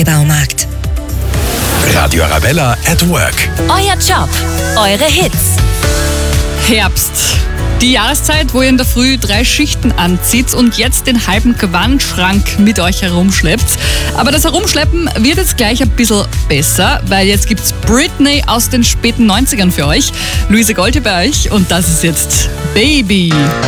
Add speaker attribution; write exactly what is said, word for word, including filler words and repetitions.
Speaker 1: Baumarkt.
Speaker 2: Radio Arabella at Work.
Speaker 3: Euer Job, eure Hits.
Speaker 4: Herbst. Die Jahreszeit, wo ihr in der Früh drei Schichten anzieht und jetzt den halben Gewandschrank mit euch herumschleppt. Aber das Herumschleppen wird jetzt gleich ein bisschen besser, weil jetzt gibt's Britney aus den späten neunzigern für euch. Luise Gold hier bei euch und das ist jetzt Baby.